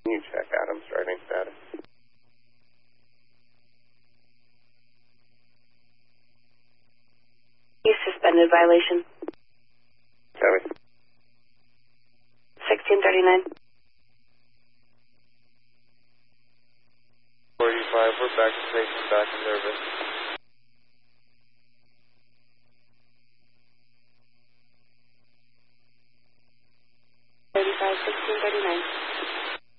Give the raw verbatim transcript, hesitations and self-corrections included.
Can you check Adam's driving status? You suspended violation. Copy. sixteen thirty-nine. forty-five, we're back to station, back in service.